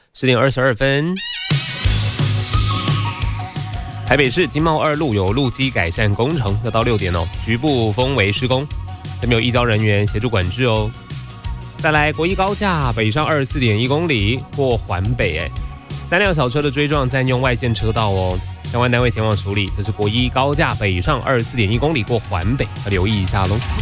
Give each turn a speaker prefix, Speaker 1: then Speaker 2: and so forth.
Speaker 1: 10点22分。台北市经贸2路有路基改善工程，要到6点哦，局部封围施工，没有移交人员协助管制哦。再来，国一高架北上24.1公里过环北，3辆小车的追撞占用外线车道哦，相关单位前往处理。这是国一高架北上24.1公里过环北，要留意一下喽。